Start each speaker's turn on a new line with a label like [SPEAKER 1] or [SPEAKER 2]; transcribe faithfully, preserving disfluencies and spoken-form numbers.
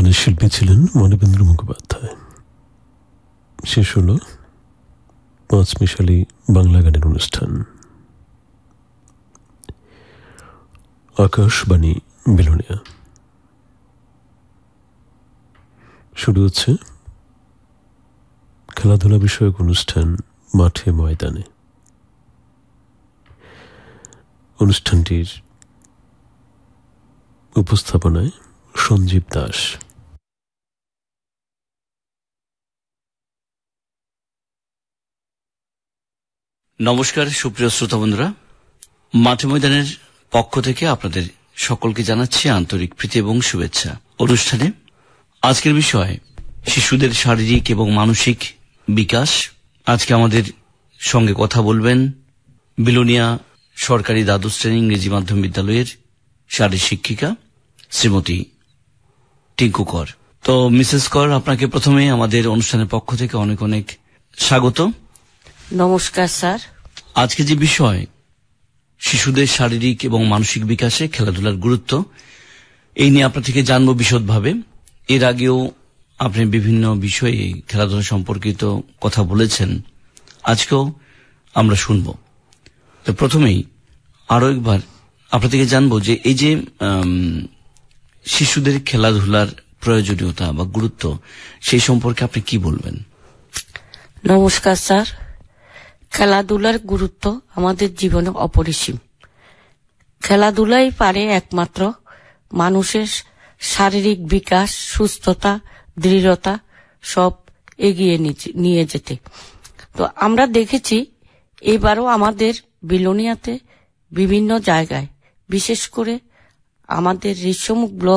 [SPEAKER 1] গানের শিল্পী ছিলেন মানবেন্দ্র মুখোপাধ্যায়। শেষ হল পাঁচ মিশালি বাংলা গানের অনুষ্ঠান। আকাশবাণী বিলোনিয়া। শুরু হচ্ছে খেলাধুলা বিষয়ক অনুষ্ঠান মাঠে ময়দানে। অনুষ্ঠানটির উপস্থাপনায় সঞ্জীব দাস।
[SPEAKER 2] নমস্কার সুপ্রিয় শ্রোতা বন্ধুরা, মাঠে ময়দানের পক্ষ থেকে আপনাদের সকলকে জানাচ্ছি আন্তরিক প্রীতি এবং শুভেচ্ছা। অনুষ্ঠানে আজকের বিষয় শিশুদের শারীরিক এবং মানসিক বিকাশ। আজকে আমাদের সঙ্গে কথা বলবেন বিলোনিয়া সরকারি দ্বাদশ শ্রেণী ইংরেজি মাধ্যম বিদ্যালয়ের শারীর শিক্ষিকা শ্রীমতী টিঙ্কু কর। তো মিসেস কর, আপনাকে প্রথমে আমাদের অনুষ্ঠানের পক্ষ থেকে অনেক অনেক স্বাগত।
[SPEAKER 3] নমস্কার স্যার।
[SPEAKER 2] আজকে যে বিষয় শিশুদের শারীরিক এবং মানসিক বিকাশে খেলাধুলার গুরুত্ব, এই নিয়ে আপনার থেকে জানবো বিশদভাবে। এর আগেও আপনি বিভিন্ন বিষয়ে খেলাধুলা সম্পর্কিত কথা বলেছেন, আজকেও আমরা শুনব। তো প্রথমেই আরো একবার আপনার থেকে জানবো যে এই যে শিশুদের খেলাধুলার প্রয়োজনীয়তা বা গুরুত্ব, সেই সম্পর্কে আপনি কি বলবেন?
[SPEAKER 3] নমস্কার স্যার। খেলাধুলার গুরুত্ব আমাদের জীবনে অপরিসীম। খেলাধুলাই পারে একমাত্র মানুষের শারীরিক বিকাশ, সুস্থতা, দৃঢ়তা সব এগিয়ে নিয়ে যেতে। তো আমরা দেখেছি এবারও আমাদের বিলোনিয়াতে বিভিন্ন জায়গায়, বিশেষ করে আমাদের ঋষ্যমুখ ব্লক